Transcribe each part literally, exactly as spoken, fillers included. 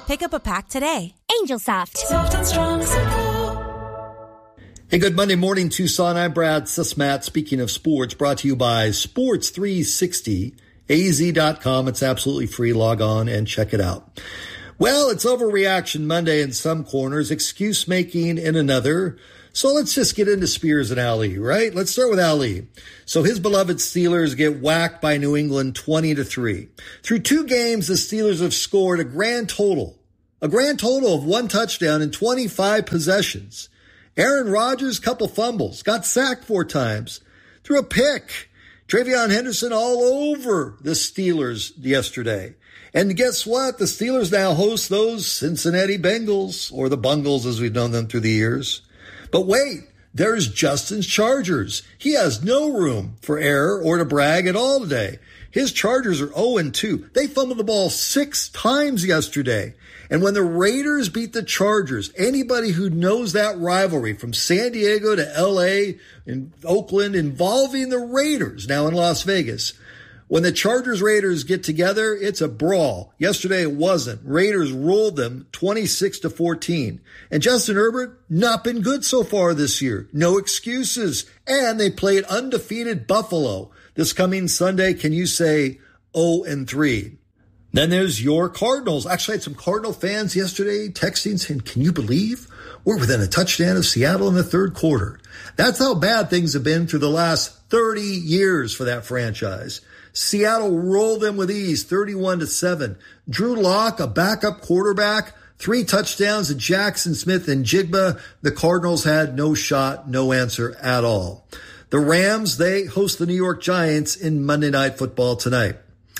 Pick up a pack today. Angel Soft. Soft and strong, simple. Hey, good Monday morning, Tucson. I'm Brad Susmat. Speaking of sports, brought to you by Sports three sixty A Z dot com. It's absolutely free. Log on and check it out. Well, it's Overreaction Monday in some corners, excuse making in another. So let's just get into Spears and Ali, right? Let's start with Ali. So his beloved Steelers get whacked by New England twenty to three. Through two games, the Steelers have scored a grand total, a grand total of one touchdown in twenty-five possessions. Aaron Rodgers, couple fumbles, got sacked four times, threw a pick. Travion Henderson all over the Steelers yesterday. And guess what? The Steelers now host those Cincinnati Bengals, or the Bungles as we've known them through the years. But wait, there's Justin's Chargers. He has no room for error or to brag at all today. His Chargers are oh and two. They fumbled the ball six times yesterday. And when the Raiders beat the Chargers, anybody who knows that rivalry from San Diego to L A and Oakland involving the Raiders now in Las Vegas, when the Chargers Raiders get together, it's a brawl. Yesterday it wasn't. Raiders rolled them twenty-six to fourteen. And Justin Herbert, not been good so far this year. No excuses. And they played undefeated Buffalo. This coming Sunday, can you say oh and three? Then there's your Cardinals. Actually, I had some Cardinal fans yesterday texting saying, can you believe we're within a touchdown of Seattle in the third quarter? That's how bad things have been through the last thirty years for that franchise. Seattle rolled them with ease, thirty-one to seven. Drew Lock, a backup quarterback, three touchdowns to Jackson Smith and Jigba. The Cardinals had no shot, no answer at all. The Rams, they host the New York Giants in Monday Night Football tonight.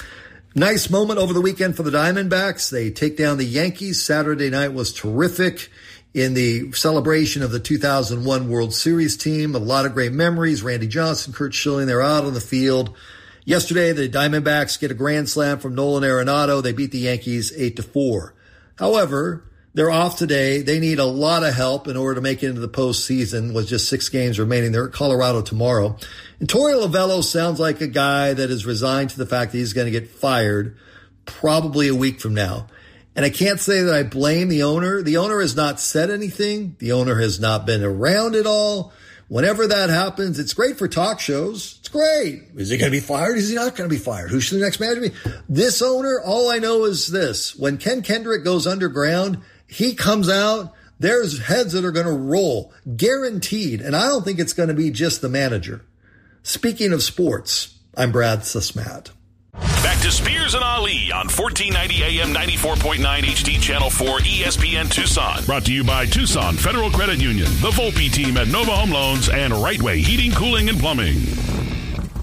Nice moment over the weekend for the Diamondbacks. They take down the Yankees. Saturday night was terrific in the celebration of the two thousand one World Series team. A lot of great memories. Randy Johnson, Curt Schilling, they're out on the field. Yesterday, the Diamondbacks get a grand slam from Nolan Arenado. They beat the Yankees eight to four. However, they're off today. They need a lot of help in order to make it into the postseason with just six games remaining. They're at Colorado tomorrow. And Torey Lovullo sounds like a guy that is resigned to the fact that he's going to get fired probably a week from now. And I can't say that I blame the owner. The owner has not said anything. The owner has not been around at all. Whenever that happens, it's great for talk shows. It's great. Is he going to be fired? Is he not going to be fired? Who should the next manager be? This owner, all I know is this. When Ken Kendrick goes underground, he comes out, there's heads that are going to roll. Guaranteed. And I don't think it's going to be just the manager. Speaking of sports, I'm Brad Susmat. Back to Spears and Ali on fourteen ninety A M ninety-four point nine H D Channel four E S P N Tucson. Brought to you by Tucson Federal Credit Union, the Volpe team at Nova Home Loans, and Right Way Heating, Cooling, and Plumbing.